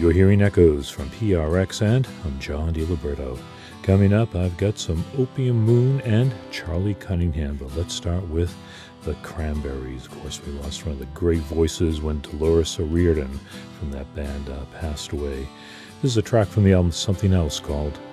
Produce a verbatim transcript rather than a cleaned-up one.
You're hearing echoes from P R X, and I'm John DiLiberto. Coming up, I've got some Opium Moon and Charlie Cunningham, but let's start with the Cranberries. Of course, we lost one of the great voices when Dolores O'Riordan from that band uh, passed away. This is a track from the album Something Else called